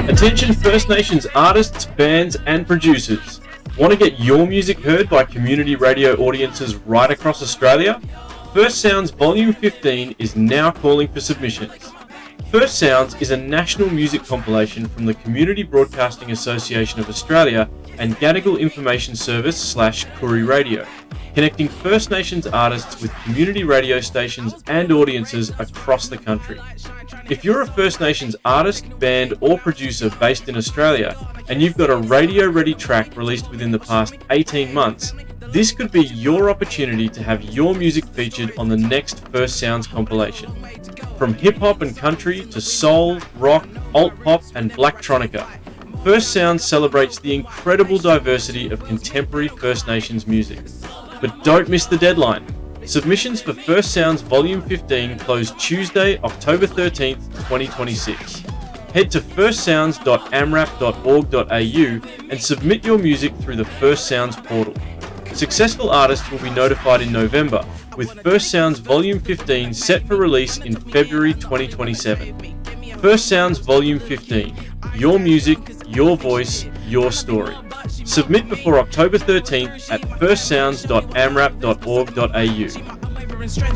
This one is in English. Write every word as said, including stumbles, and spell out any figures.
Attention First Nations artists, bands and producers. Want to get your music heard by community radio audiences right across Australia? First Sounds Volume fifteen is now calling for submissions. First Sounds is a national music compilation from the Community Broadcasting Association of Australia and Gadigal Information Service slash Koori Radio, connecting First Nations artists with community radio stations and audiences across the country. If you're a First Nations artist, band or producer based in Australia and you've got a radio-ready track released within the past eighteen months, this could be your opportunity to have your music featured on the next First Sounds compilation. From hip-hop and country to soul, rock, alt-pop and blacktronica, First Sounds celebrates the incredible diversity of contemporary First Nations music. But don't miss the deadline. Submissions for First Sounds Volume fifteen close Tuesday, October thirteenth, twenty twenty-six. Head to first sounds dot amrap dot org dot a u and submit your music through the First Sounds portal. Successful artists will be notified in November, with First Sounds Volume fifteen set for release in February twenty twenty-seven. First Sounds Volume fifteen. Your music, your voice, your story. Submit before October thirteenth at first sounds dot amrap dot org dot a u.